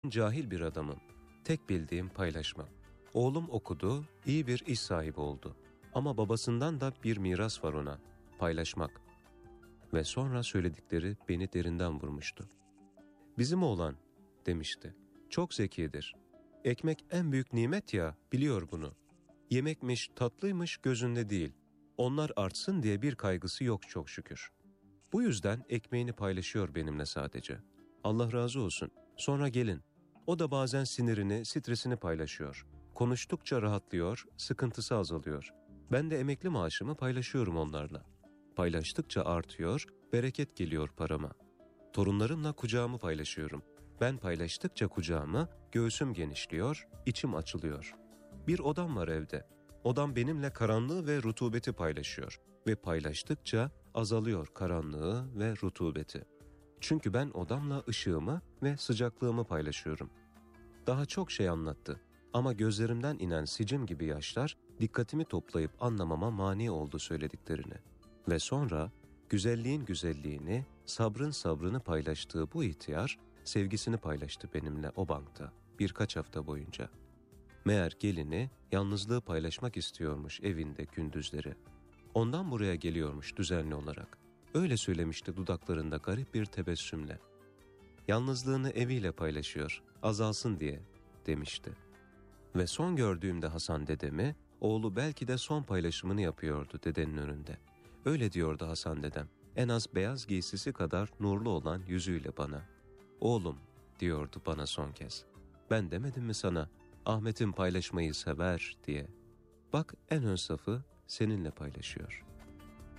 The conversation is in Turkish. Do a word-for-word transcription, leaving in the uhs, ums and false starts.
cahil bir adamım. Tek bildiğim paylaşma. Oğlum okudu, iyi bir iş sahibi oldu. Ama babasından da bir miras var ona, paylaşmak. Ve sonra söyledikleri beni derinden vurmuştu. Bizim oğlan, demişti, çok zekidir. Ekmek en büyük nimet ya, biliyor bunu. Yemekmiş, tatlıymış gözünde değil. Onlar artsın diye bir kaygısı yok çok şükür. Bu yüzden ekmeğini paylaşıyor benimle sadece. Allah razı olsun. Sonra gelin. O da bazen sinirini, stresini paylaşıyor. Konuştukça rahatlıyor, sıkıntısı azalıyor. Ben de emekli maaşımı paylaşıyorum onlarla. Paylaştıkça artıyor, bereket geliyor parama. Torunlarımla kucağımı paylaşıyorum. Ben paylaştıkça kucağımı, göğsüm genişliyor, içim açılıyor. Bir odam var evde. Odam benimle karanlığı ve rutubeti paylaşıyor. Ve paylaştıkça azalıyor karanlığı ve rutubeti. Çünkü ben odamla ışığımı ve sıcaklığımı paylaşıyorum. Daha çok şey anlattı. Ama gözlerimden inen sicim gibi yaşlar dikkatimi toplayıp anlamama mani oldu söylediklerini. Ve sonra güzelliğin güzelliğini, sabrın sabrını paylaştığı bu ihtiyar, sevgisini paylaştı benimle o bankta birkaç hafta boyunca. Meğer gelini yalnızlığı paylaşmak istiyormuş evinde gündüzleri. Ondan buraya geliyormuş düzenli olarak. Öyle söylemişti dudaklarında garip bir tebessümle. Yalnızlığını eviyle paylaşıyor, azalsın diye demişti. Ve son gördüğümde Hasan dedemi, oğlu belki de son paylaşımını yapıyordu dedenin önünde. Öyle diyordu Hasan dedem, en az beyaz giysisi kadar nurlu olan yüzüyle bana. Oğlum, diyordu bana son kez. Ben demedim mi sana, Ahmet'im paylaşmayı sever diye. Bak en ön safı seninle paylaşıyor.